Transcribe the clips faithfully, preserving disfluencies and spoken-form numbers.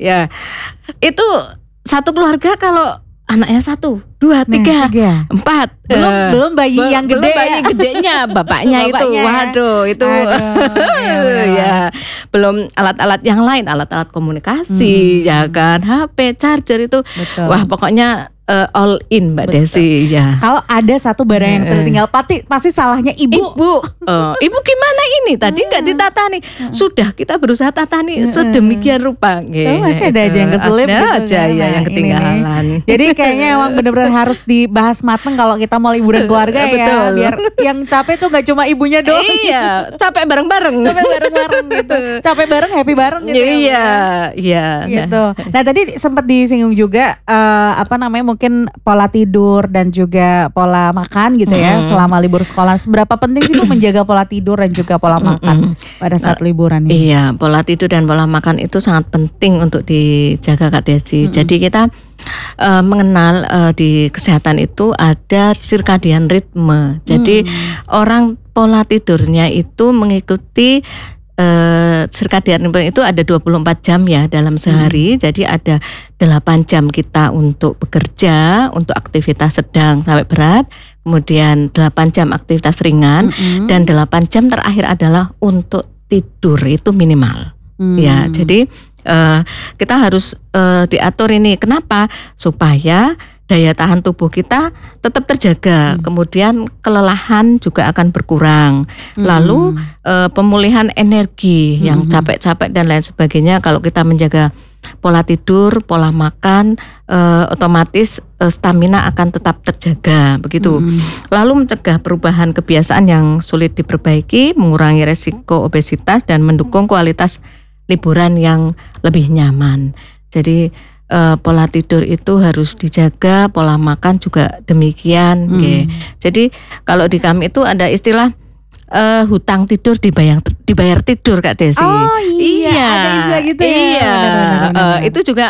Ya, itu satu keluarga kalau anaknya satu, dua, tiga, nah, tiga. empat, belum uh, belum bayi be- yang gede, belum bayi ya. gedenya, bapaknya itu, Bapaknya. waduh itu, Aduh, ya, belum alat-alat yang lain, alat-alat komunikasi, Hmm. ya kan, H P, charger itu, Betul. wah pokoknya uh, all in Mbak Betul. Desi, ya. Kalau ada satu barang yang tertinggal, pasti pasti salahnya ibu. Ibu, uh, ibu gimana ini? Tadi nggak ditata nih, sudah kita berusaha tata nih sedemikian rupa. Tuh, masih ada aja yang keselip ada gitu aja kan. ya Nah, yang ini ketinggalan. nih. Jadi kayaknya emang bener-bener harus dibahas mateng kalau kita mau liburan keluarga ya. Betul. Biar yang capek tuh gak cuma ibunya doang. Iya, capek bareng-bareng. Capek bareng-bareng gitu. Capek bareng, happy bareng gitu. Iya, ya. iya. Gitu. Nah tadi sempat disinggung juga eh, apa namanya mungkin pola tidur dan juga pola makan gitu ya Hmm. selama libur sekolah. Seberapa penting sih Bu menjaga pola tidur dan juga pola makan pada saat liburan ini? Iya, pola tidur dan pola makan itu sangat penting untuk dijaga Kak Desi. Mm-mm. Jadi kita uh, mengenal uh, di kesehatan itu ada circadian ritme. Jadi orang pola tidurnya itu mengikuti uh, circadian ritme itu ada dua puluh empat jam ya dalam sehari. Jadi ada delapan jam kita untuk bekerja, untuk aktivitas sedang sampai berat. Kemudian delapan jam aktivitas ringan Mm-mm. dan delapan jam terakhir adalah untuk tidur itu minimal. Hmm. Ya, jadi uh, kita harus uh, diatur ini. Kenapa? Supaya daya tahan tubuh kita tetap terjaga. Hmm. Kemudian kelelahan juga akan berkurang. Hmm. Lalu uh, pemulihan energi yang Hmm. capek-capek dan lain sebagainya. Kalau kita menjaga pola tidur, pola makan, uh, otomatis uh, stamina akan tetap terjaga, begitu. Hmm. Lalu mencegah perubahan kebiasaan yang sulit diperbaiki, mengurangi resiko obesitas dan mendukung kualitas liburan yang lebih nyaman. Jadi uh, pola tidur itu harus dijaga, pola makan juga demikian. Hmm. Oke. Jadi kalau di kami itu ada istilah uh, hutang tidur dibayar dibayar tidur Kak Desi. Oh iya, ada istilah gitu ya. Iya, Benar, benar, benar, uh, benar. itu juga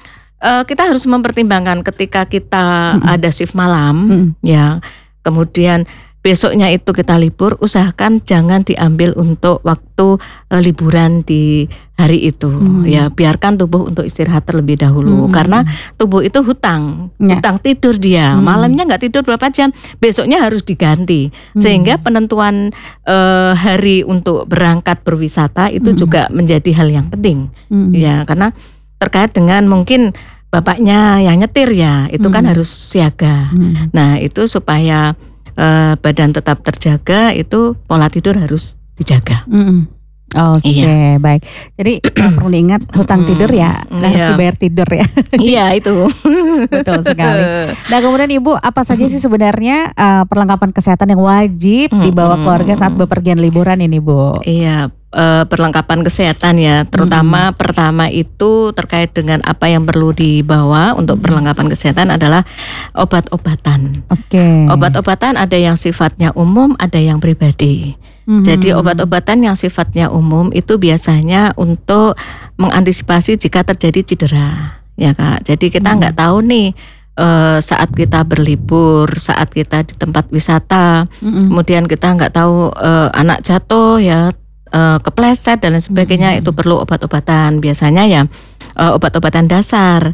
uh, kita harus mempertimbangkan ketika kita Mm-mm. ada shift malam, Mm-mm. ya. Kemudian besoknya itu kita libur, usahakan jangan diambil untuk waktu uh, liburan di hari itu. Hmm. Ya, biarkan tubuh untuk istirahat terlebih dahulu. Hmm. Karena tubuh itu hutang, Ya. hutang tidur dia. Hmm. Malamnya nggak tidur berapa jam, besoknya harus diganti. Hmm. Sehingga penentuan uh, hari untuk berangkat berwisata itu Hmm. juga menjadi hal yang penting. Hmm. Ya, karena terkait dengan mungkin bapaknya yang nyetir ya, itu kan Hmm. harus siaga. Hmm. Nah, itu supaya Uh, badan tetap terjaga, itu pola tidur harus dijaga. Mm-mm. Oke, Iya. baik. Jadi yang perlu diingat hutang Mm-mm. tidur ya nggak harus Iya. dibayar tidur ya. Iya itu. Betul sekali. Nah kemudian Ibu apa saja sih sebenarnya uh, perlengkapan kesehatan yang wajib dibawa Mm-mm. keluarga saat bepergian liburan ini Bu? Iya, eh, perlengkapan kesehatan ya, terutama pertama itu terkait dengan apa yang perlu dibawa untuk perlengkapan kesehatan adalah obat-obatan. Oke. Obat-obatan ada yang sifatnya umum, ada yang pribadi. Mhm. Jadi obat-obatan yang sifatnya umum itu biasanya untuk mengantisipasi jika terjadi cedera, ya Kak. Jadi kita nggak tahu nih eh, saat kita berlibur, saat kita di tempat wisata, Mm-mm. kemudian kita nggak tahu eh, anak jatuh ya, eh, kepleset dan lain sebagainya, itu perlu obat-obatan. Biasanya ya eh, obat-obatan dasar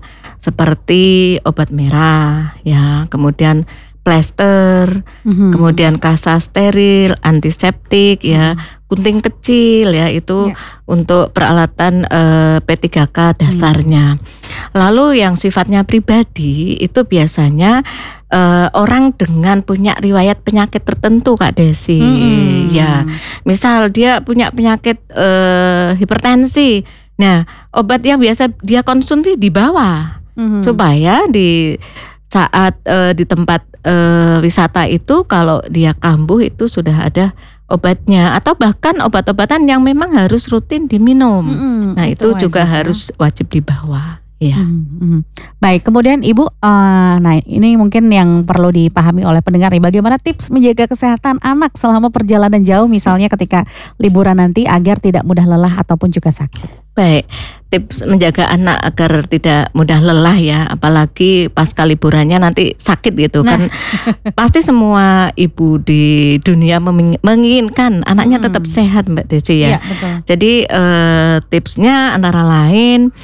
seperti obat merah, ya, kemudian plester, Mhm. kemudian kasa steril, antiseptik, ya, gunting kecil, ya, itu Ya. untuk peralatan eh, P tiga K dasarnya. Lalu yang sifatnya pribadi itu biasanya eh, orang dengan punya riwayat penyakit tertentu Kak Desi, Mm-mm. ya, misal dia punya penyakit eh, hipertensi, nah obat yang biasa dia konsumsi di bawah, Mhm. supaya di saat eh, di tempat eh, wisata itu kalau dia kambuh itu sudah ada obatnya, atau bahkan obat-obatan yang memang harus rutin diminum. Mm-mm, Nah itu, itu juga wajib ya. harus wajib dibawa. Ya. Mhm, mhm. Baik, kemudian Ibu, eh, nah ini mungkin yang perlu dipahami oleh pendengar nih, bagaimana tips menjaga kesehatan anak selama perjalanan jauh, misalnya ketika liburan nanti agar tidak mudah lelah ataupun juga sakit. Baik, tips menjaga anak agar tidak mudah lelah ya, apalagi pasca liburannya nanti sakit gitu Nah. kan. Pasti semua ibu di dunia meming- menginginkan anaknya tetap sehat Mbak Desi ya. Iya, betul. Jadi eh, tipsnya antara lain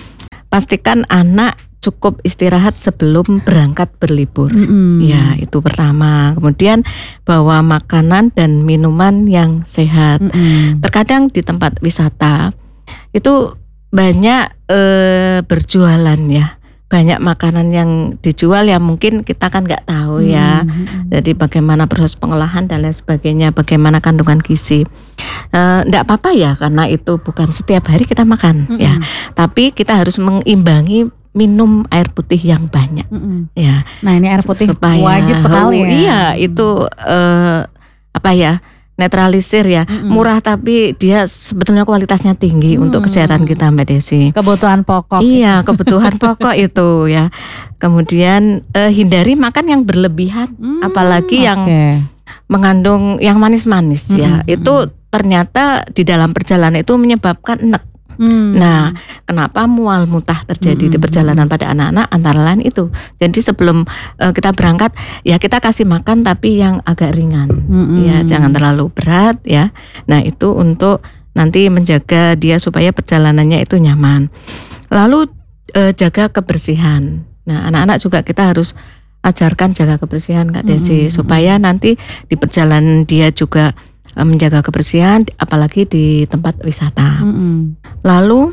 pastikan anak cukup istirahat sebelum berangkat berlibur. Mm-mm. Ya, itu pertama. Kemudian bawa makanan dan minuman yang sehat. Mm-mm. Terkadang di tempat wisata itu banyak eh, berjualan ya. Banyak makanan yang dijual yang mungkin kita kan nggak tahu ya. Mm-mm. Jadi bagaimana proses pengolahan dan lain sebagainya, bagaimana kandungan gizi. Eh, nggak apa-apa ya, karena itu bukan setiap hari kita makan. Mm-mm. Ya. Tapi kita harus mengimbangi minum air putih yang banyak. Mm-mm. Ya. Nah ini air putih supaya wajib sekali oh, ya. Iya, itu eh, apa ya? Netralisir ya. Mm-mm. Murah tapi dia sebetulnya kualitasnya tinggi Mm. untuk kesehatan kita, Mbak Desi. Kebutuhan pokok. Iya, kebutuhan pokok itu ya. Kemudian eh, hindari makan yang berlebihan, Hmm, apalagi yang oke. mengandung yang manis-manis ya. Mm-mm. Itu ternyata di dalam perjalanan itu menyebabkan enek. Hmm. Nah, kenapa mual muntah terjadi di Mm-mm. perjalanan pada anak-anak, antara lain itu. Jadi sebelum uh, kita berangkat, ya kita kasih makan tapi yang agak ringan, Mm-mm. ya jangan terlalu berat ya. Nah itu untuk nanti menjaga dia supaya perjalanannya itu nyaman. Lalu uh, jaga kebersihan. Nah anak-anak juga kita harus ajarkan jaga kebersihan, Kak Desi, Mm-mm. supaya nanti di perjalanan dia juga menjaga kebersihan, apalagi di tempat wisata. Mm-mm. Lalu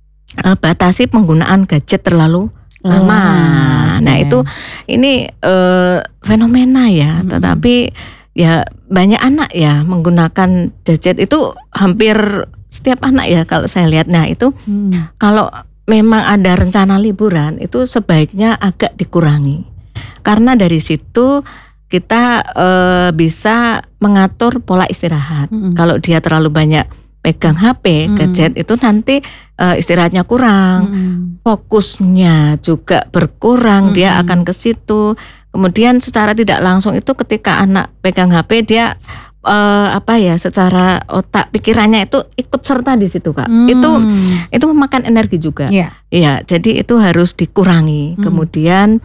eh, batasi penggunaan gadget terlalu lama. Lama, Nah oke. itu ini eh, fenomena ya, Mm-mm. tetapi ya banyak anak ya menggunakan gadget itu, hampir setiap anak ya kalau saya lihat. Nah itu Hmm. kalau memang ada rencana liburan itu sebaiknya agak dikurangi, karena dari situ kita e, bisa mengatur pola istirahat. Mm-mm. Kalau dia terlalu banyak pegang H P, Mm. gadget itu nanti e, istirahatnya kurang, Mm-mm. fokusnya juga berkurang, dia Mm-mm. akan ke situ. Kemudian secara tidak langsung itu ketika anak pegang H P dia e, apa ya, secara otak pikirannya itu ikut serta di situ, Kak. Hmm. Itu itu memakan energi juga. Iya. Iya, jadi itu harus dikurangi. Hmm. Kemudian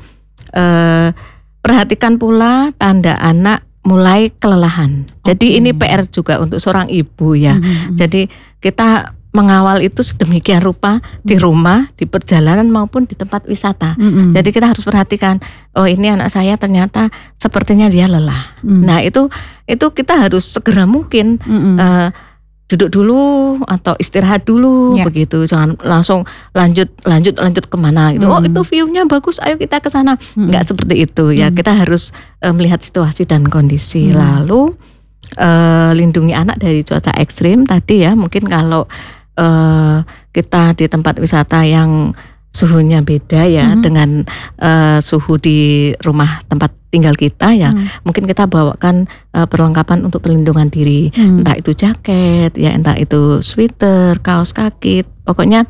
eh, perhatikan pula tanda anak mulai kelelahan. Jadi Oke. ini P R juga untuk seorang ibu ya. Mm-mm. Jadi kita mengawal itu sedemikian rupa di rumah, di perjalanan maupun di tempat wisata. Mm-mm. Jadi kita harus perhatikan, oh ini anak saya ternyata sepertinya dia lelah. Mm. Nah itu itu kita harus segera mungkin Mm-mm. eh, duduk dulu atau istirahat dulu, Ya. begitu. Jangan langsung lanjut lanjut lanjut kemana gitu. Hmm. Oh itu view-nya bagus, ayo kita ke sana. Mm-mm. Enggak seperti itu ya. Hmm. Kita harus eh, melihat situasi dan kondisi. Hmm. Lalu eh, lindungi anak dari cuaca ekstrim tadi ya. Mungkin kalau eh, kita di tempat wisata yang suhunya beda ya Mhm. dengan eh, suhu di rumah tempat tinggal kita ya, Hmm. mungkin kita bawakan eh, perlengkapan untuk perlindungan diri, Hmm. entah itu jaket ya, entah itu sweater, kaos kaki, pokoknya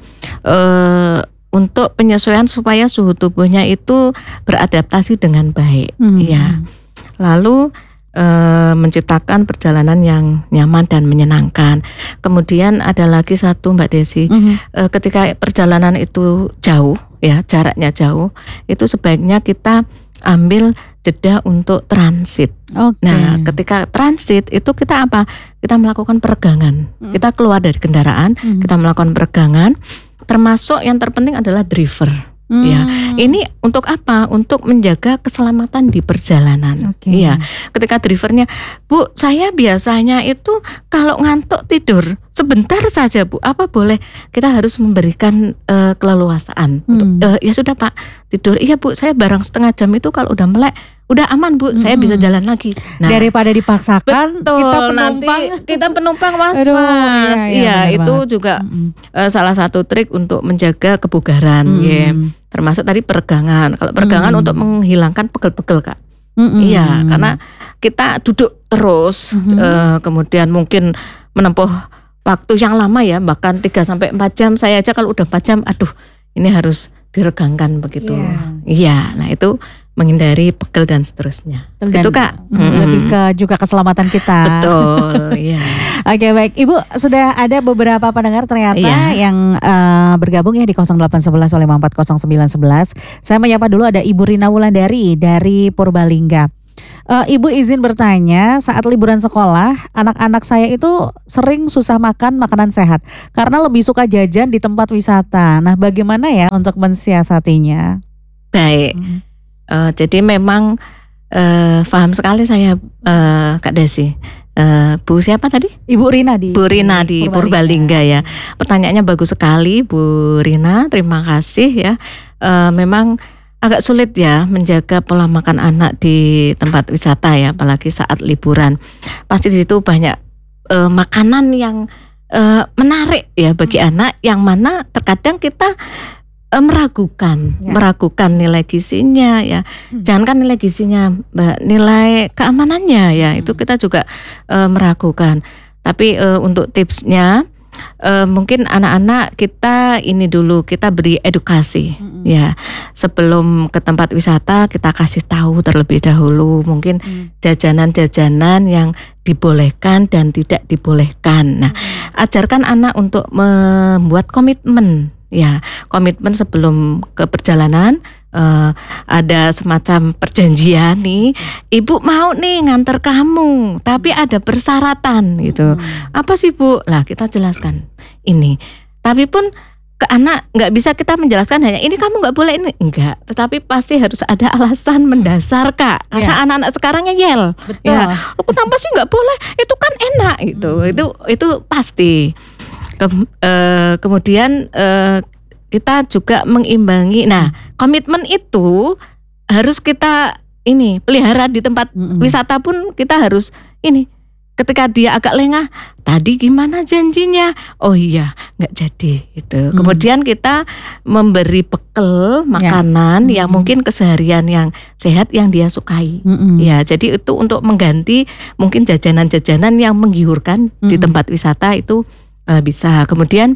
eh, untuk penyesuaian supaya suhu tubuhnya itu beradaptasi dengan baik. Hmm. Ya. Lalu eh, menciptakan perjalanan yang nyaman dan menyenangkan. Kemudian ada lagi satu, Mbak Desi, Mhm. eh, ketika perjalanan itu jauh ya, jaraknya jauh, itu sebaiknya kita ambil jeda untuk transit. Oke. Nah, ketika transit itu kita apa? Kita melakukan peregangan. Mm. Kita keluar dari kendaraan, Hmm. kita melakukan peregangan. Termasuk yang terpenting adalah driver. Hmm. Ya, ini untuk apa? Untuk menjaga keselamatan di perjalanan. Oke. Iya. Ketika drivernya, Bu, saya biasanya itu kalau ngantuk tidur sebentar saja, Bu. Apa boleh? Kita harus memberikan eh, keleluasaan. Untuk, Hmm. eh, ya sudah Pak, tidur. Iya Bu, saya barang setengah jam itu kalau udah melek, udah aman Bu, saya Hmm. bisa jalan lagi. Nah, Daripada dipaksakan, betul, kita nanti penumpang. kita penumpang Aduh, was-was. iya, iya, Iya, benar itu banget. juga Mm-mm. eh, salah satu trik untuk menjaga kebugaran. Mm-mm. ya. Termasuk tadi peregangan. Kalau peregangan Mm. untuk menghilangkan pegel-pegel, Kak. Mm-mm. Iya, karena kita duduk terus, Mhm. eh, kemudian mungkin menempuh waktu yang lama ya, bahkan tiga sampai empat jam. Saya aja kalau udah empat jam, aduh, ini harus diregangkan begitu. Iya. Iya, nah itu menghindari pegel dan seterusnya. Dan, Gitu, Kak. mm, Mm-mm. lebih ke juga keselamatan kita. Betul, iya. Oke, baik Ibu, sudah ada beberapa pendengar ternyata Iya. yang eh, bergabung ya di nol delapan satu satu lima empat nol sembilan satu satu. Saya menyapa dulu ada Ibu Rina Wulandari dari Purbalingga. Uh, Ibu izin bertanya, saat liburan sekolah, anak-anak saya itu sering susah makan makanan sehat karena lebih suka jajan di tempat wisata. Nah, bagaimana ya untuk mensiasatinya? Baik, Hmm. uh, jadi memang uh, paham sekali saya, uh, Kak Desi. Uh, Bu siapa tadi? Ibu Rina di Bu Rina di Purbalingga ya. Pertanyaannya bagus sekali Bu Rina, terima kasih ya. Uh, memang agak sulit ya menjaga pola makan anak di tempat wisata ya, apalagi saat liburan. Pasti di situ banyak uh, makanan yang uh, menarik ya bagi hmm. anak, yang mana terkadang kita uh, meragukan, ya. meragukan nilai gizinya ya. Hmm. Jangankan nilai gizinya, Mbak, nilai keamanannya ya, hmm. itu kita juga uh, meragukan. Tapi uh, untuk tipsnya, Uh, mungkin anak-anak kita ini dulu kita beri edukasi mm-hmm. ya, sebelum ke tempat wisata kita kasih tahu terlebih dahulu mungkin mm. jajanan-jajanan yang dibolehkan dan tidak dibolehkan. Nah, mm. ajarkan anak untuk membuat komitmen ya, komitmen sebelum ke perjalanan. Uh, ada semacam perjanjian nih, ibu mau nih nganter kamu, tapi ada persyaratan gitu. Hmm. Apa sih Bu? Lah kita jelaskan ini. Tapi pun ke anak nggak bisa kita menjelaskan hanya ini kamu nggak boleh ini, enggak. Tetapi pasti harus ada alasan mendasar Kak, karena ya. anak-anak sekarang ngeyel. Betul. Ya, kenapa sih nggak boleh? Itu kan enak gitu. Hmm. Itu itu pasti. Ke, uh, kemudian. Uh, Kita juga mengimbangi. Nah, komitmen itu harus kita ini pelihara di tempat mm-hmm. wisata pun kita harus ini. Ketika dia agak lengah, tadi gimana janjinya? Oh iya, nggak jadi itu. Mm. Kemudian kita memberi bekal makanan yeah. yang mm-hmm. mungkin keseharian yang sehat yang dia sukai. Mm-hmm. Ya, jadi itu untuk mengganti mungkin jajanan-jajanan yang menggiurkan mm-hmm. di tempat wisata itu uh, bisa. Kemudian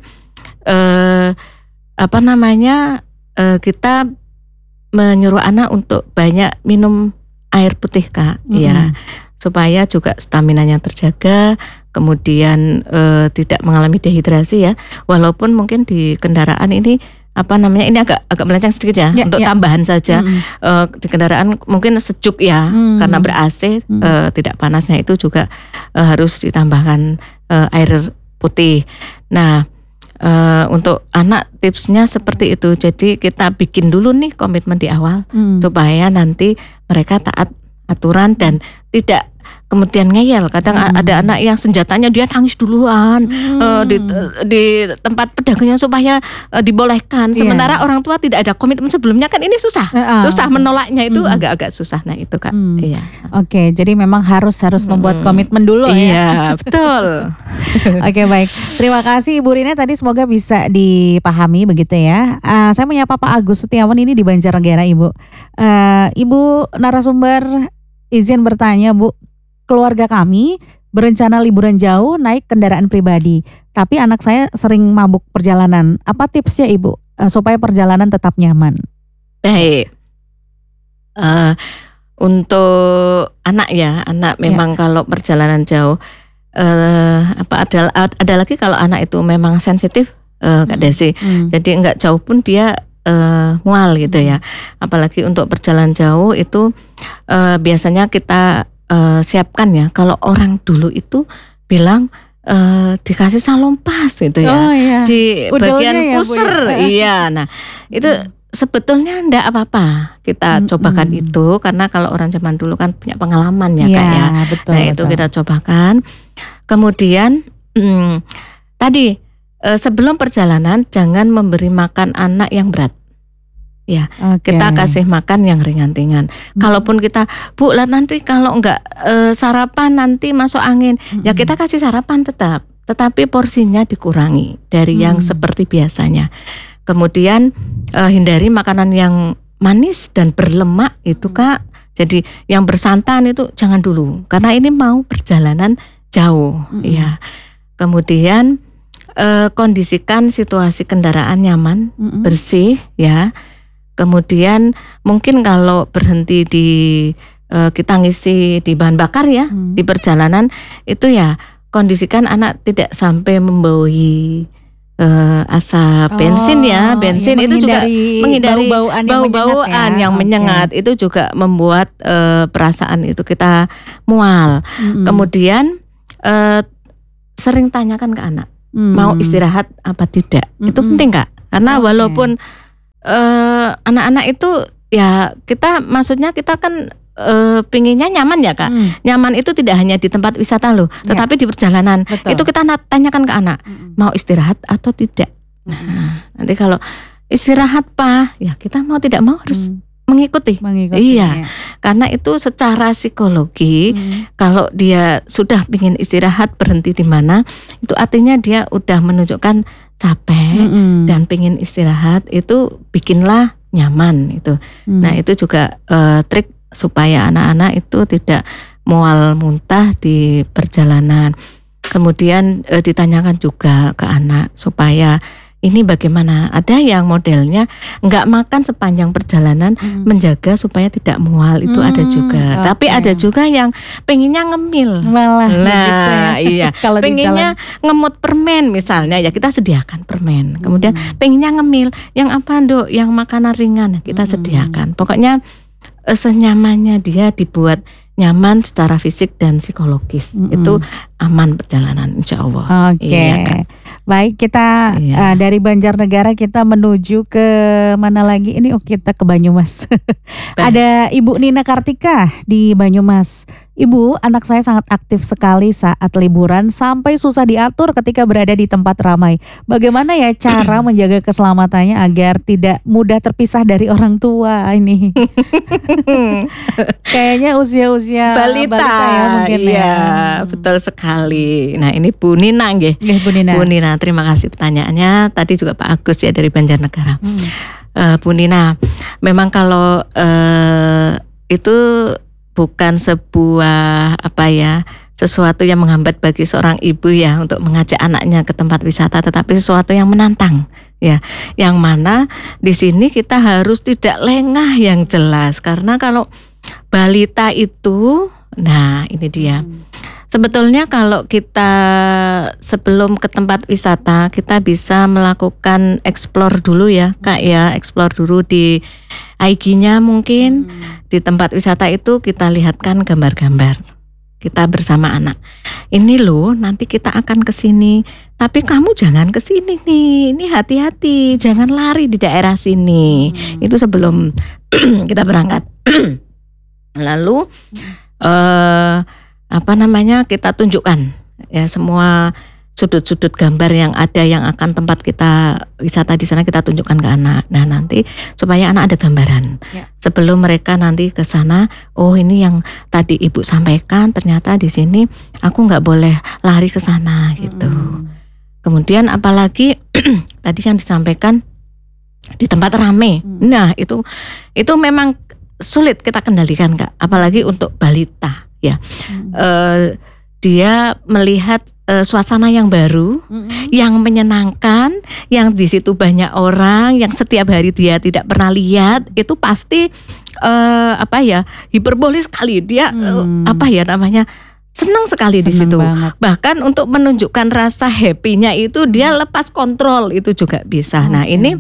uh, apa namanya uh, kita menyuruh anak untuk banyak minum air putih Kak, mm-hmm. ya supaya juga staminanya terjaga, kemudian uh, tidak mengalami dehidrasi ya, walaupun mungkin di kendaraan ini apa namanya ini agak agak melenceng sedikit ya, ya untuk ya. tambahan saja mm-hmm. uh, di kendaraan mungkin sejuk ya mm-hmm. karena ber-A C mm-hmm. uh, tidak panasnya itu juga uh, harus ditambahkan uh, air putih. Nah. Uh, untuk anak tipsnya seperti itu. Jadi kita bikin dulu nih komitmen di awal hmm. supaya nanti mereka taat aturan dan tidak kemudian ngeyel. Kadang hmm. ada anak yang senjatanya dia nangis duluan hmm. uh, di, di tempat pedagangnya supaya uh, dibolehkan. Sementara yeah. orang tua tidak ada komitmen sebelumnya, kan ini susah, uh, susah menolaknya itu hmm. agak-agak susah. Nah itu Kak. Hmm. Iya. Oke, jadi memang harus harus hmm. membuat komitmen dulu ya. Iya betul. Oke baik, terima kasih Ibu Rina tadi, semoga bisa dipahami begitu ya. Uh, saya menyapa Pak Agus Setiawan ini di Banjarnegara Ibu. Uh, Ibu narasumber izin bertanya Bu. Keluarga kami berencana liburan jauh naik kendaraan pribadi, tapi anak saya sering mabuk perjalanan. Apa tipsnya Ibu uh, supaya perjalanan tetap nyaman? Baik, uh, untuk anak ya, anak memang ya. Kalau perjalanan jauh, uh, apa ada ada lagi kalau anak itu memang sensitif, uh, Kak Desi. Hmm. Jadi enggak jauh pun dia uh, mual gitu ya. Apalagi untuk perjalanan jauh itu uh, biasanya kita Uh, siapkan ya. Kalau orang dulu itu bilang uh, dikasih salompas gitu ya, oh, iya. di Udelnya bagian ya, pusar, ya? Iya. Nah itu hmm. sebetulnya enggak apa-apa kita hmm, cobakan hmm. itu, karena kalau orang zaman dulu kan punya pengalaman ya, ya Kak ya. Betul, nah itu betul. Kita cobakan. Kemudian hmm, tadi uh, sebelum perjalanan jangan memberi makan anak yang berat. Ya, okay. Kita kasih makan yang ringan-ringan. Hmm. Kalaupun kita, Bu, lah nanti kalau enggak e, sarapan nanti masuk angin, hmm. ya kita kasih sarapan tetap, tetapi porsinya dikurangi dari hmm. yang seperti biasanya. Kemudian e, hindari makanan yang manis dan berlemak itu Kak. Jadi yang bersantan itu jangan dulu, karena ini mau perjalanan jauh, hmm. ya. Kemudian e, kondisikan situasi kendaraan nyaman, hmm. bersih, ya. Kemudian mungkin kalau berhenti di uh, kita ngisi di bahan bakar ya hmm. di perjalanan itu ya kondisikan anak tidak sampai membawahi uh, asap bensin ya, bensin ya, itu juga menghindari bau-bauan yang bau-bauan menyengat, ya. yang Oke. menyengat itu juga membuat uh, perasaan itu kita mual. Mm-mm. Kemudian uh, sering tanyakan ke anak Mm. mau istirahat apa tidak, Mm-mm. itu penting Kak, karena Oke. walaupun uh, anak-anak itu ya kita maksudnya kita kan uh, pinginnya nyaman ya Kak. Mm. Nyaman itu tidak hanya di tempat wisata loh, Ya. tetapi di perjalanan. Betul. Itu kita na- tanyakan ke anak, Mm-mm. mau istirahat atau tidak. Nah, nanti kalau istirahat Pak, ya kita mau tidak mau harus Mm. mengikuti. Mengikuti, Iya, ya. karena itu secara psikologi Mm. kalau dia sudah ingin istirahat berhenti di mana, itu artinya dia udah menunjukkan capek Mm-mm. dan pengen istirahat, itu bikinlah nyaman itu. Mm. Nah itu juga eh, trik supaya anak-anak itu tidak mual muntah di perjalanan. Kemudian eh, ditanyakan juga ke anak supaya ini bagaimana. Ada yang modelnya nggak makan sepanjang perjalanan, Mm. menjaga supaya tidak mual, itu ada Hmm, juga. oke. Tapi ada juga yang pengennya ngemil. Malah Nah, begitu ya. iya. Kalau di Pengennya jalan. ngemut permen misalnya, ya kita sediakan permen. Kemudian Hmm. pengennya ngemil, yang apa Dok? Yang makanan ringan kita Hmm. sediakan. Pokoknya eh, senyamannya dia dibuat nyaman secara fisik dan psikologis. Mm-mm. Itu aman perjalanan insya Allah. Oke, Iya, Kak. baik kita Iya. uh, dari Banjarnegara kita menuju ke mana lagi? Ini oh kita ke Banyumas. Ada Ibu Nina Kartika di Banyumas. Ibu, anak saya sangat aktif sekali saat liburan sampai susah diatur ketika berada di tempat ramai. Bagaimana ya cara menjaga keselamatannya agar tidak mudah terpisah dari orang tua ini? Kayaknya usia-usia Balita, ya mungkin iya, ya. betul sekali. Nah ini Bu Nina nggih. Nggih, Bu Nina. Bu Nina, terima kasih pertanyaannya. Tadi juga Pak Agus ya dari Banjarnegara. Hmm. Eh, Bu Nina, memang kalau eh, itu bukan sebuah apa ya, sesuatu yang menghambat bagi seorang ibu ya untuk mengajak anaknya ke tempat wisata, tetapi sesuatu yang menantang ya. Yang mana di sini kita harus tidak lengah yang jelas, karena kalau balita itu, nah ini dia. Sebetulnya kalau kita sebelum ke tempat wisata kita bisa melakukan explore dulu ya Kak ya, explore dulu di I G-nya mungkin. Di tempat wisata itu kita lihatkan gambar-gambar. Kita bersama anak. Ini loh nanti kita akan ke sini, tapi kamu jangan ke sini nih. Ini hati-hati, jangan lari di daerah sini. Itu sebelum kita berangkat. Lalu eh apa namanya kita tunjukkan ya semua sudut-sudut gambar yang ada yang akan tempat kita wisata di sana kita tunjukkan ke anak. Nah nanti supaya anak ada gambaran Ya. sebelum mereka nanti ke sana. Oh ini yang tadi ibu sampaikan, ternyata di sini aku nggak boleh lari ke sana gitu. Hmm. Kemudian apalagi tadi yang disampaikan di tempat rame. Hmm. Nah itu itu memang sulit kita kendalikan Kak, apalagi untuk balita ya. Hmm. Eh, dia melihat eh, suasana yang baru, Mm-mm. yang menyenangkan, yang di situ banyak orang, yang setiap hari dia tidak pernah lihat, itu pasti eh, apa ya hiperbolis sekali dia eh, Hmm. apa ya namanya senang sekali di Seneng situ. banget. Bahkan untuk menunjukkan rasa happy-nya itu dia lepas kontrol itu juga bisa. Nah Oke. ini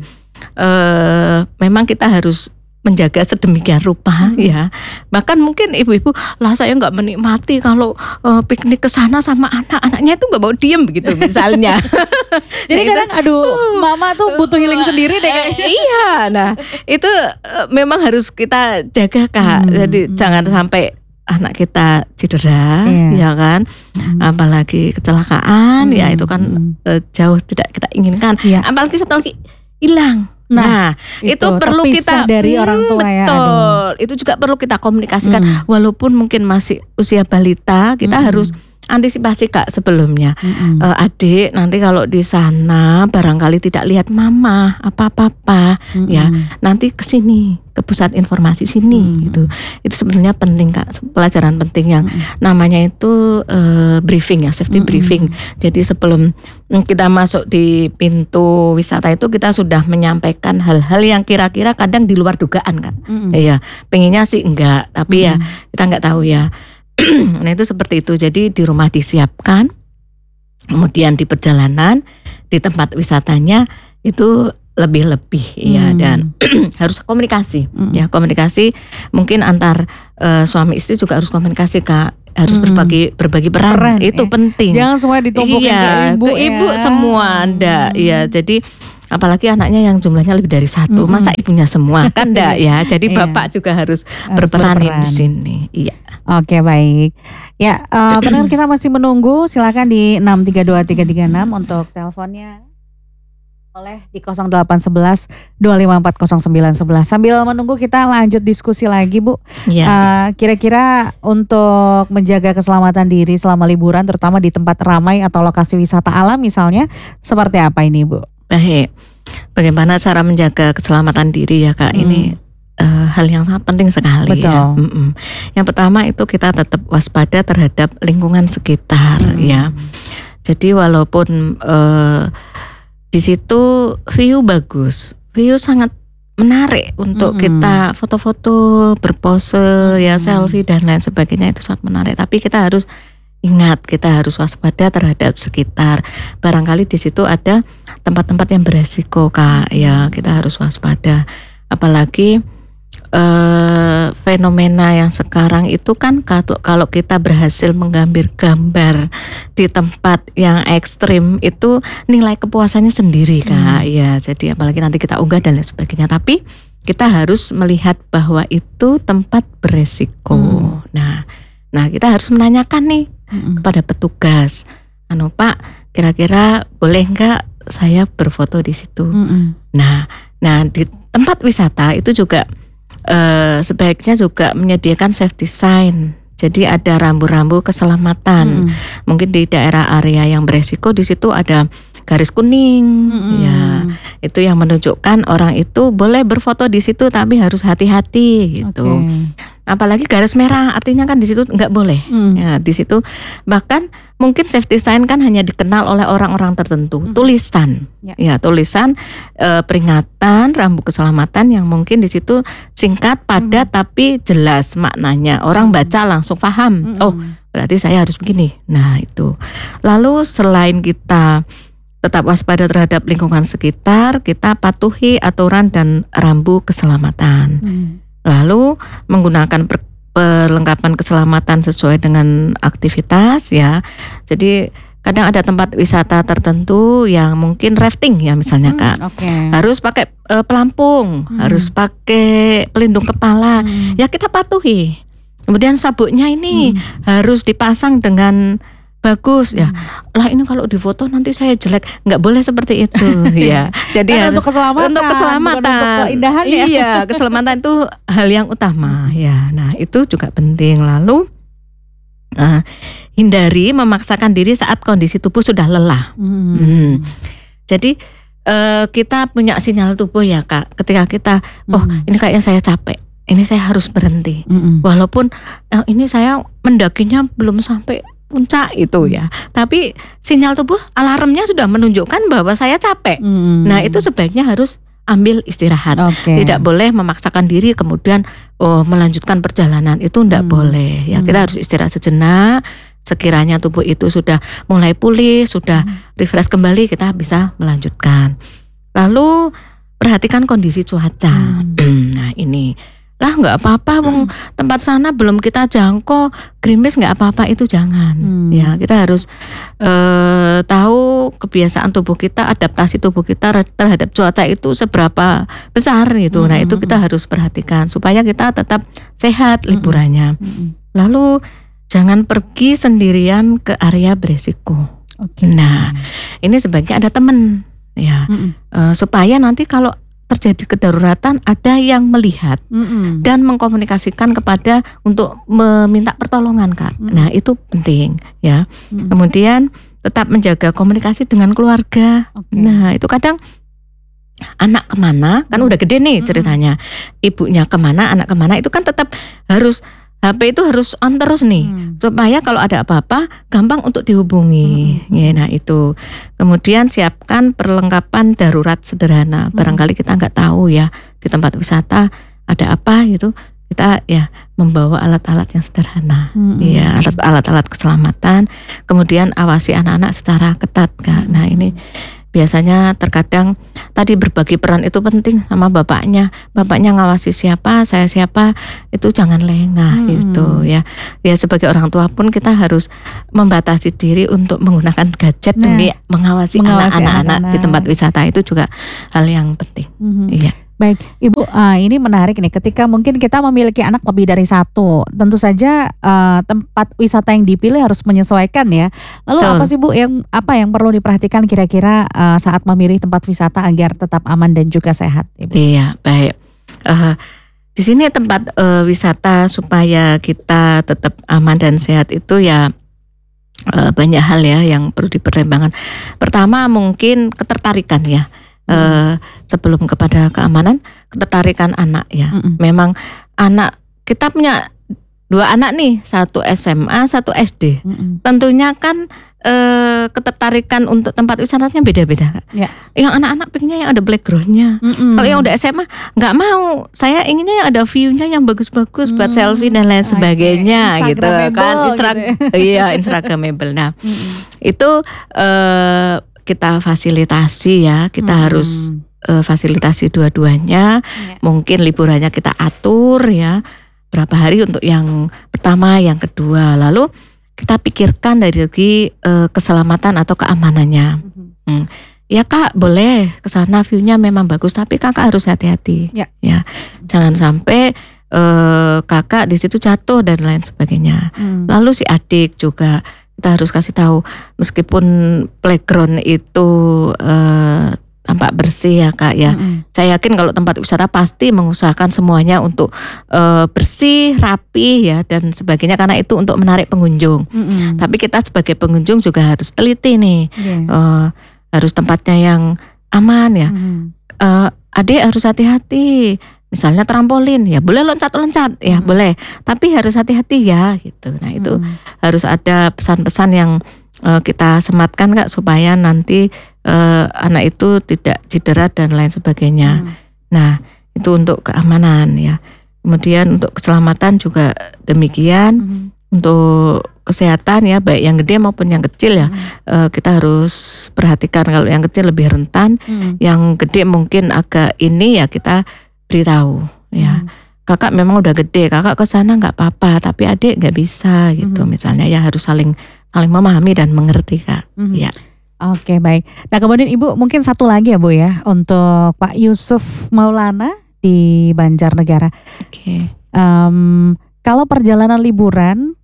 eh, memang kita harus menjaga sedemikian rupa Hmm. ya. Bahkan mungkin ibu-ibu lah saya nggak menikmati kalau eh, piknik ke sana sama anak, anaknya itu nggak mau diem begitu misalnya. Jadi Nah, itu- kadang aduh mama tuh butuh healing sendiri deh Eh, kayaknya. iya, nah itu eh, memang harus kita jaga Kak. Hmm, Jadi hmm. jangan sampai anak kita cedera, Iya. ya kan. Mm. Apalagi kecelakaan, ya Hmm, itu kan hmm. eh, jauh tidak kita inginkan. Iya. Apalagi satu lagi hilang. Nah, Nah, itu, itu, perlu terpisah kita dari Hmm, orang tua ya, betul. Itu juga perlu kita komunikasikan. Hmm. Walaupun mungkin masih usia balita, kita Hmm. harus antisipasi Kak sebelumnya. Mm-mm. Eh, adik nanti kalau di sana barangkali tidak lihat mama apa-apa, Mm-mm. ya nanti ke sini ke pusat informasi sini Hmm. gitu. Itu sebenarnya penting Kak, pelajaran penting yang Mm-mm. namanya itu eh, briefing ya, safety Mm-mm. briefing. Jadi sebelum kita masuk di pintu wisata itu kita sudah menyampaikan hal-hal yang kira-kira kadang di luar dugaan kan. Mm-mm. Iya, pengennya sih enggak, tapi ya Mm-mm. kita enggak tahu ya. Nah itu seperti itu. Jadi di rumah disiapkan, kemudian di perjalanan di tempat wisatanya itu lebih-lebih Hmm. ya, dan harus komunikasi Mm. ya, komunikasi mungkin antar eh, suami istri juga harus komunikasi Kak, harus Mm. berbagi berbagi peran, Peran, itu ya. penting. Jangan semua ditumpukin Iya, ke ibu ke ibu ya. semua ndak ya. Jadi apalagi anaknya yang jumlahnya lebih dari satu, Mm-mm. masa ibunya semua kan ndak ya. Jadi Iya. bapak juga harus, Harus berperanin berperan. di sini. Iya. Oke, baik. Ya, eh, pendengar kita masih menunggu. Silakan di enam tiga dua tiga tiga enam untuk teleponnya. Oleh di nol delapan satu satu dua lima empat nol sembilan satu satu. Sambil menunggu kita lanjut diskusi lagi, Bu. Iya. Eh, kira-kira untuk menjaga keselamatan diri selama liburan, terutama di tempat ramai atau lokasi wisata alam misalnya, seperti apa ini, Bu? Baik. Bagaimana cara menjaga keselamatan diri ya Kak? Hmm. Ini eh, hal yang sangat penting sekali ya. Betul. Mm-mm. Yang pertama itu kita tetap waspada terhadap lingkungan sekitar Hmm. ya. Jadi walaupun eh, di situ view bagus, view sangat menarik untuk Mm-mm. kita foto-foto, berpose, ya Mm-mm. selfie dan lain sebagainya, itu sangat menarik. Tapi kita harus ingat, kita harus waspada terhadap sekitar. Barangkali di situ ada tempat-tempat yang beresiko Kak, ya kita harus waspada. Apalagi eh, fenomena yang sekarang itu kan, kalau kalau kita berhasil mengambil gambar di tempat yang ekstrim itu nilai kepuasannya sendiri Kak. Ya, jadi apalagi nanti kita unggah dan lain sebagainya. Tapi kita harus melihat bahwa itu tempat beresiko. Hmm. Nah, nah kita harus menanyakan nih Mm-mm. kepada petugas, anu Pak, kira-kira boleh nggak saya berfoto di situ? Mm-mm. Nah, nah di tempat wisata itu juga eh, sebaiknya juga menyediakan safety sign. Jadi ada rambu-rambu keselamatan. Mm-mm. Mungkin di daerah area yang beresiko di situ ada garis kuning, Mm-mm. ya itu yang menunjukkan orang itu boleh berfoto di situ tapi harus hati-hati gitu. Oke. Apalagi garis merah, artinya kan di situ nggak boleh. Mm. Ya, di situ bahkan mungkin safety sign kan hanya dikenal oleh orang-orang tertentu. Mhm. Tulisan, Ya. ya tulisan eh, peringatan rambu keselamatan yang mungkin di situ singkat, padat, tapi jelas maknanya. Orang Mhm. baca langsung paham. Mm-mm. Oh, berarti saya harus begini. Nah itu. Lalu selain kita tetap waspada terhadap lingkungan sekitar, kita patuhi aturan dan rambu keselamatan. Mm. Lalu menggunakan per- perlengkapan keselamatan sesuai dengan aktivitas ya. Jadi kadang ada tempat wisata tertentu yang mungkin rafting ya misalnya Mm, Kak. Oke. Harus pakai eh, pelampung, Hmm. harus pakai pelindung kepala. Mm. Ya kita patuhi. Kemudian sabuknya ini Mm. harus dipasang dengan bagus ya. Mm. Lah ini kalau difoto nanti saya jelek, nggak boleh seperti itu ya. Jadi Kan harus untuk keselamatan, untuk bukan keselamatan, untuk keindahan ya. Iya, keselamatan itu hal yang utama ya. Nah itu juga penting. Lalu eh, hindari memaksakan diri saat kondisi tubuh sudah lelah. Mm. Hmm. Jadi eh, kita punya sinyal tubuh ya Kak. Ketika kita, oh Mm. ini kayaknya saya capek, ini saya harus berhenti. Mm-mm. Walaupun eh, ini saya mendakinya belum sampai puncak itu ya, tapi sinyal tubuh alarmnya sudah menunjukkan bahwa saya capek. Mm. Nah itu sebaiknya harus ambil istirahat. Oke. Tidak boleh memaksakan diri kemudian oh melanjutkan perjalanan, itu tidak Hmm. boleh. Ya Hmm. kita harus istirahat sejenak. Sekiranya tubuh itu sudah mulai pulih, sudah Hmm. refresh kembali, kita bisa melanjutkan. Lalu perhatikan kondisi cuaca. Hmm. Nah ini lah nggak apa-apa, wong tempat sana belum kita jangkau, gerimis nggak apa-apa, itu jangan. Hmm. Ya kita harus eh, tahu kebiasaan tubuh kita, adaptasi tubuh kita terhadap cuaca itu seberapa besar gitu. Nah itu kita harus perhatikan supaya kita tetap sehat liburannya. Mm-mm. Lalu jangan pergi sendirian ke area beresiko. Oke. Nah ini sebaiknya ada teman ya, Mm-mm. eh, supaya nanti kalau terjadi kedaruratan ada yang melihat Mm-mm. dan mengkomunikasikan kepada untuk meminta pertolongan Kak. Mm. Nah itu penting ya. Mm. Kemudian tetap menjaga komunikasi dengan keluarga. Oke. Nah itu kadang anak kemana, kan udah gede nih ceritanya, ibunya kemana, anak kemana, itu kan tetap harus H P itu harus on terus nih, Mm. supaya kalau ada apa-apa gampang untuk dihubungi. Mm-mm. Ya, nah itu. Kemudian siapkan perlengkapan darurat sederhana. Barangkali kita nggak tahu ya di tempat wisata ada apa gitu. Kita ya membawa alat-alat yang sederhana. Mm-mm. Ya, alat- alat-alat keselamatan. Kemudian awasi anak-anak secara ketat Kak. Nah ini biasanya terkadang tadi berbagi peran itu penting sama bapaknya. Bapaknya ngawasi siapa, saya siapa, itu jangan lengah Hmm. gitu ya. Ya sebagai orang tua pun kita harus membatasi diri untuk menggunakan gadget Nah, demi mengawasi mengawasi anak-anak di anak-anak. tempat wisata itu juga hal yang penting. Mhm. Iya. Baik, Ibu, uh, ini menarik nih. Ketika mungkin kita memiliki anak lebih dari satu, tentu saja uh, tempat wisata yang dipilih harus menyesuaikan ya. Lalu Betul. apa sih Bu yang apa yang perlu diperhatikan kira-kira uh, saat memilih tempat wisata agar tetap aman dan juga sehat, Ibu? Iya, baik. Eh, di sini tempat eh, wisata supaya kita tetap aman dan sehat itu ya eh, banyak hal ya yang perlu dipertimbangkan. Pertama mungkin ketertarikan ya. Eh, sebelum kepada keamanan, ketertarikan anak ya. Mm-mm. Memang anak kita punya dua anak nih, satu S M A, satu S D. Mm-mm. Tentunya kan eh, ketertarikan untuk tempat wisatanya beda-beda. Ya. Yang anak-anak pengennya yang ada backgroundnya. Mm-mm. Kalau yang udah S M A nggak mau, saya inginnya yang ada view-nya yang bagus-bagus buat Hmm, selfie dan lain oke. sebagainya gitu Instagramable kan. gitu Instra- ya. iya, Instagramable. Nah, Mm-mm. itu eh, kita fasilitasi ya, kita Mm-mm. harus eh, fasilitasi dua-duanya. Ya. Mungkin liburannya kita atur ya, berapa hari untuk yang pertama, yang kedua. Lalu kita pikirkan dari segi eh, keselamatan atau keamanannya. Mhm. Hmm. Ya Kak, boleh ke sana view-nya memang bagus, tapi Kakak harus hati-hati. Ya. Ya. Jangan sampai eh, Kakak di situ jatuh dan lain sebagainya. Mm. Lalu si adik juga kita harus kasih tahu, meskipun playground itu eh, tampak bersih ya Kak ya. Mm-mm. Saya yakin kalau tempat wisata pasti mengusahakan semuanya untuk eh, bersih, rapi ya dan sebagainya, karena itu untuk menarik pengunjung. Mm-mm. Tapi kita sebagai pengunjung juga harus teliti nih. Iya. Eh, harus tempatnya yang aman ya. Mm-mm. Eh, adik harus hati-hati. Misalnya trampolin ya boleh loncat-loncat ya Mm-mm. boleh. Tapi harus hati-hati ya gitu. Nah itu Mm-mm. harus ada pesan-pesan yang eh, kita sematkan Kak supaya nanti eh, anak itu tidak cedera dan lain sebagainya. Mm. Nah itu untuk keamanan ya. Kemudian untuk keselamatan juga demikian. Mhm. Untuk kesehatan ya baik yang gede maupun yang kecil ya, Mhm. eh, kita harus perhatikan. Kalau yang kecil lebih rentan, Mm. yang gede mungkin agak ini ya kita beritahu ya. Mm. Kakak memang udah gede, kakak ke sana nggak apa-apa, tapi adik nggak bisa gitu. Mhm. Misalnya ya harus saling saling memahami dan mengerti Kak. Mhm. Ya. Oke, baik. Nah kemudian Ibu mungkin satu lagi ya Bu ya, untuk Pak Yusuf Maulana di Banjarnegara. Oke. Em, kalau perjalanan liburan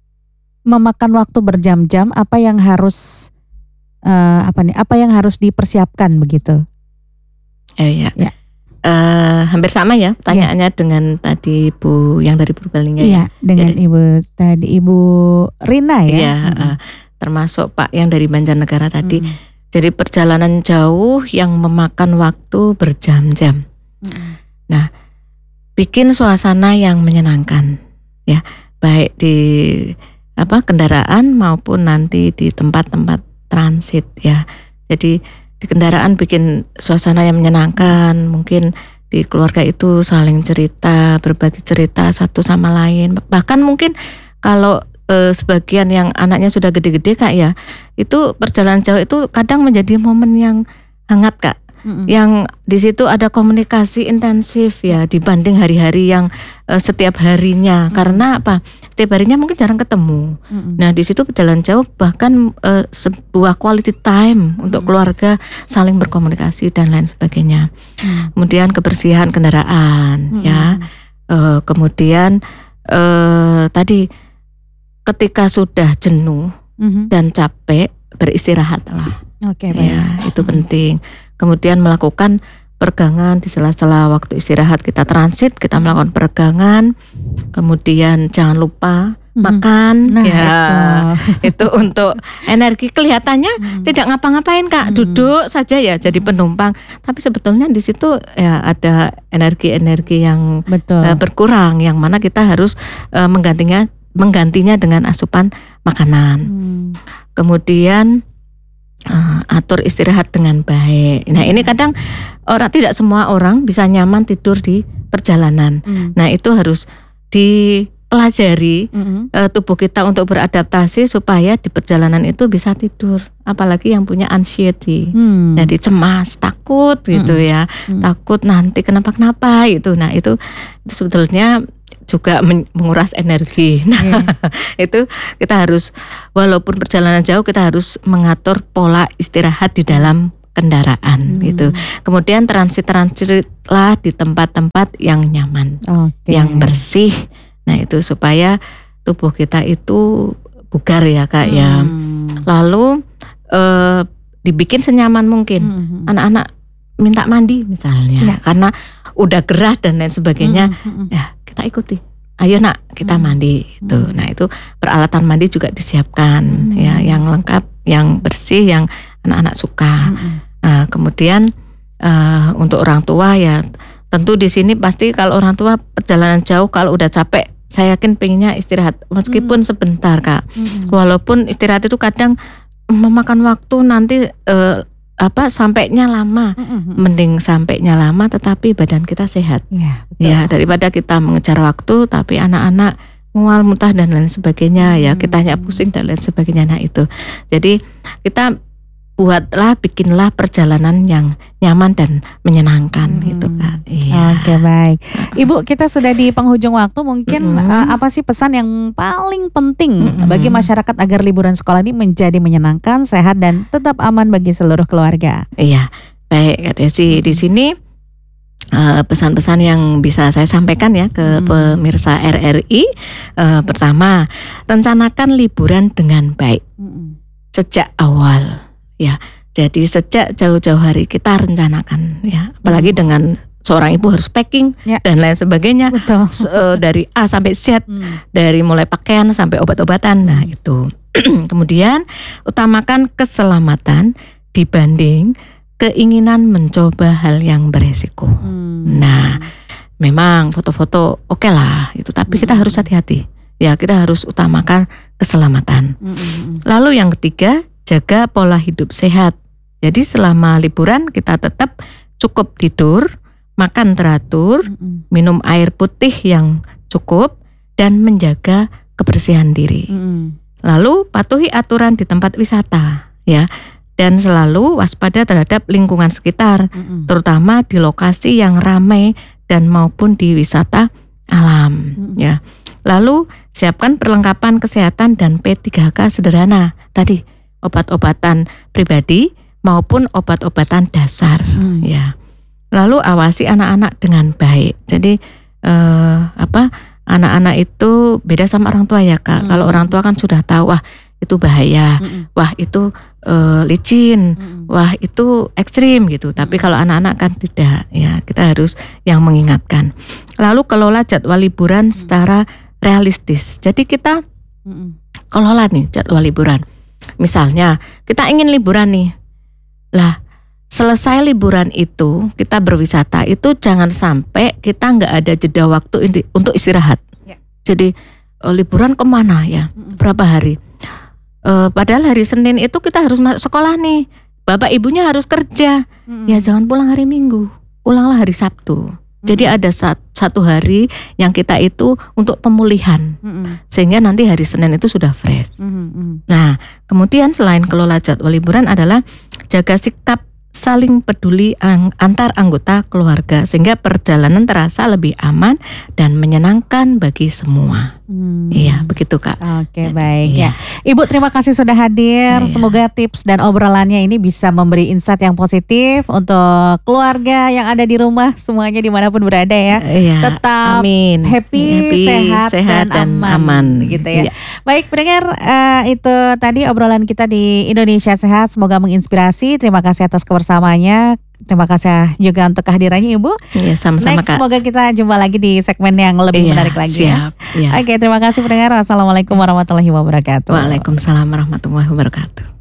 memakan waktu berjam-jam, apa yang harus eh, apa nih? Apa yang harus dipersiapkan begitu? Eh, ya. Ya. Eh, hampir sama ya pertanyaannya dengan tadi Bu yang dari Purbalingga ya. Iya, dengan Jadi- Ibu tadi Ibu Rina ya. Iya, Mhm. eh, termasuk Pak yang dari Banjarnegara tadi. Mhm. Jadi perjalanan jauh yang memakan waktu berjam-jam. Mhm. Bikin suasana yang menyenangkan ya, baik di apa kendaraan maupun nanti di tempat-tempat transit ya. Jadi di kendaraan bikin suasana yang menyenangkan, mungkin di keluarga itu saling cerita, berbagi cerita satu sama lain. Bahkan mungkin kalau eh, sebagian yang anaknya sudah gede-gede Kak ya, itu perjalanan jauh itu kadang menjadi momen yang hangat Kak. Mhm. Yang di situ ada komunikasi intensif ya dibanding hari-hari yang eh, setiap harinya. Karena apa? Setiap harinya mungkin jarang ketemu. Mhm. Nah di situ perjalanan jauh bahkan eh, sebuah quality time untuk Mhm. keluarga saling berkomunikasi dan lain sebagainya. Mhm. Kemudian kebersihan kendaraan Mhm. ya. Eh, kemudian eh, tadi ketika sudah jenuh Mhm. dan capek beristirahatlah. Oke, baik. Ya, itu penting. Kemudian melakukan peregangan di sela-sela waktu istirahat kita transit, kita melakukan peregangan. Kemudian jangan lupa Mhm. makan Nah, ya. itu. Itu untuk energi kelihatannya Mhm. tidak ngapa-ngapain Kak, Hmm. duduk saja ya jadi penumpang. Tapi sebetulnya di situ ya ada energi-energi yang Betul. eh, berkurang yang mana kita harus eh, menggantinya menggantinya dengan asupan makanan. Hmm. Kemudian uh, atur istirahat dengan baik. Nah ini kadang orang tidak semua orang bisa nyaman tidur di perjalanan. Hmm. Nah itu harus pelajari Mm-mm. uh, tubuh kita untuk beradaptasi supaya di perjalanan itu bisa tidur. Apalagi yang punya anxiety, Hmm. jadi cemas, takut gitu Mm-mm. ya, Mm. takut nanti kenapa-kenapa gitu. Nah itu, itu sebetulnya juga men- menguras energi. Nah Iya. itu kita harus, walaupun perjalanan jauh, kita harus mengatur pola istirahat di dalam kendaraan Hmm. gitu. Kemudian transit-transitlah di tempat-tempat yang nyaman, Oke. yang bersih. Nah itu supaya tubuh kita itu bugar ya Kak ya. Hmm. Lalu eh, dibikin senyaman mungkin. Hmm. Anak-anak minta mandi misalnya, Iya. karena udah gerah dan lain sebagainya, Hmm. ya kita ikuti. Ayo nak kita Hmm. mandi itu. Hmm. Nah itu peralatan mandi juga disiapkan Hmm. ya, yang lengkap, yang bersih, yang anak-anak suka. Hmm. Nah, kemudian eh, untuk orang tua ya tentu di sini pasti kalau orang tua perjalanan jauh kalau udah capek, saya yakin pengennya istirahat meskipun sebentar Kak. Hmm. Walaupun istirahat itu kadang memakan waktu, nanti eh, apa sampainya lama. Hmm. Mending sampainya lama tetapi badan kita sehat. Ya, betul. Ya, daripada kita mengejar waktu tapi anak-anak mual, muntah dan lain sebagainya, ya Hmm. kitanya pusing dan lain sebagainya. Nah itu. Jadi kita buatlah, bikinlah perjalanan yang nyaman dan menyenangkan Hmm. gitu Kak. Iya. Oke, baik. Ibu, kita sudah di penghujung waktu. Mungkin Mm-mm. eh, apa sih pesan yang paling penting Mm-mm. bagi masyarakat agar liburan sekolah ini menjadi menyenangkan, sehat dan tetap aman bagi seluruh keluarga? Iya. Baik Kak Desi, di sini eh, pesan-pesan yang bisa saya sampaikan ya ke Hmm. pemirsa R R I. Eh, pertama, rencanakan liburan dengan baik Hmm. sejak awal. Ya, jadi sejak jauh-jauh hari kita rencanakan ya, apalagi dengan seorang ibu harus packing Ya. dan lain sebagainya. Betul. S- eh, dari A sampai Z, Hmm. dari mulai pakaian sampai obat-obatan. Nah itu. Kemudian utamakan keselamatan dibanding keinginan mencoba hal yang beresiko. Hmm. Nah, memang foto-foto oke lah itu, tapi kita Hmm. harus hati-hati. Ya, kita harus utamakan keselamatan. Hmm. Hmm. Lalu yang ketiga, jaga pola hidup sehat. Jadi selama liburan kita tetap cukup tidur, makan teratur, Hmm. minum air putih yang cukup, dan menjaga kebersihan diri. Hmm. Lalu patuhi aturan di tempat wisata ya, dan selalu waspada terhadap lingkungan sekitar, Hmm. terutama di lokasi yang ramai dan maupun di wisata alam Hmm. ya. Lalu siapkan perlengkapan kesehatan dan P tiga K sederhana tadi, obat-obatan pribadi maupun obat-obatan dasar Hmm. ya. Lalu awasi anak-anak dengan baik. Jadi eh, apa anak-anak itu beda sama orang tua ya Kak. Hmm. Kalau orang tua kan sudah tahu, wah itu bahaya, Hmm. wah itu eh, licin, Hmm. wah itu ekstrim gitu. Tapi kalau anak-anak kan tidak ya, kita harus yang mengingatkan. Lalu kelola jadwal liburan secara realistis. Jadi kita Hmm. kelola nih jadwal liburan. Misalnya kita ingin liburan nih, lah selesai liburan itu kita berwisata itu jangan sampai kita nggak ada jeda waktu inti- untuk istirahat. Ya. Jadi eh, liburan kemana ya? Hmm. Berapa hari? Eh, padahal hari Senin itu kita harus masuk sekolah nih. Bapak ibunya harus kerja. Hmm. Ya jangan pulang hari Minggu, pulanglah hari Sabtu. Jadi ada sat- satu hari yang kita itu untuk pemulihan, Hmm. sehingga nanti hari Senin itu sudah fresh. Hmm. Hmm. Nah, kemudian selain kelola jadwal liburan adalah jaga sikap saling peduli ang- antar anggota keluarga sehingga perjalanan terasa lebih aman dan menyenangkan bagi semua. Hmm. Iya, begitu Kak. Oke, baik Iya. ya. Ibu, terima kasih sudah hadir. Iya. Semoga tips dan obrolannya ini bisa memberi insight yang positif untuk keluarga yang ada di rumah semuanya dimanapun berada ya. Iya. Tetap Amin. happy, sehat, dan aman, gitu ya. Iya. Baik pendengar, eh, itu tadi obrolan kita di Indonesia Sehat. Semoga menginspirasi. Terima kasih atas kebersamaannya. Terima kasih juga untuk kehadirannya Ibu. Iya, sama-sama Next, Kak. semoga kita jumpa lagi di segmen yang lebih Iya, menarik lagi ya. siap. Iya. Oke, terima kasih pendengar. Wassalamualaikum warahmatullahi wabarakatuh. Waalaikumsalam warahmatullahi wabarakatuh.